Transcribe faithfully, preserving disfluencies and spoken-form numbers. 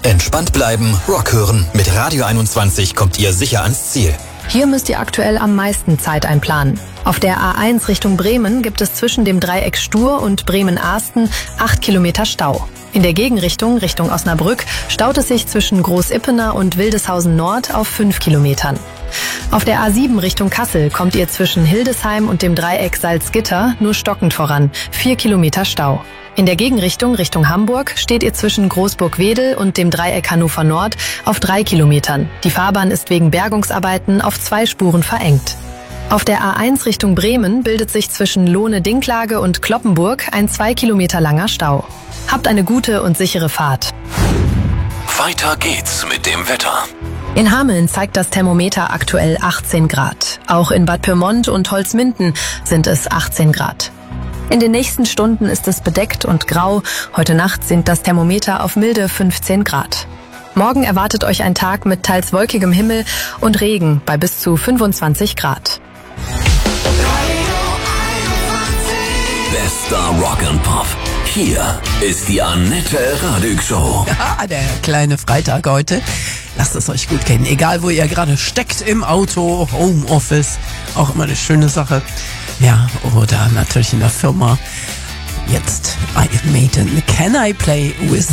Entspannt bleiben, Rock hören. Mit Radio einundzwanzig kommt ihr sicher ans Ziel. Hier müsst ihr aktuell am meisten Zeit einplanen. Auf der A eins Richtung Bremen gibt es zwischen dem Dreieck Stur und Bremen-Ahsten acht Kilometer Stau. In der Gegenrichtung, Richtung Osnabrück, staut es sich zwischen Groß-Ippener und Wildeshausen Nord auf fünf Kilometern. Auf der A sieben Richtung Kassel kommt ihr zwischen Hildesheim und dem Dreieck Salzgitter nur stockend voran, vier Kilometer Stau. In der Gegenrichtung, Richtung Hamburg, steht ihr zwischen Großburg-Wedel und dem Dreieck Hannover Nord auf drei Kilometern. Die Fahrbahn ist wegen Bergungsarbeiten auf zwei Spuren verengt. Auf der A eins Richtung Bremen bildet sich zwischen Lohne-Dinklage und Kloppenburg ein zwei Kilometer langer Stau. Habt eine gute und sichere Fahrt. Weiter geht's mit dem Wetter. In Hameln zeigt das Thermometer aktuell achtzehn Grad. Auch in Bad Pyrmont und Holzminden sind es achtzehn Grad. In den nächsten Stunden ist es bedeckt und grau. Heute Nacht sinkt das Thermometer auf milde fünfzehn Grad. Morgen erwartet euch ein Tag mit teils wolkigem Himmel und Regen bei bis zu fünfundzwanzig Grad. Bester Rock and Pop. Hier ist die Annette Radig Show. Ja, der kleine Freitag heute. Lasst es euch gut gehen. Egal, wo ihr gerade steckt, im Auto, Homeoffice, auch immer eine schöne Sache. Ja, oder natürlich in der Firma. Jetzt Iron Maiden. Can I play with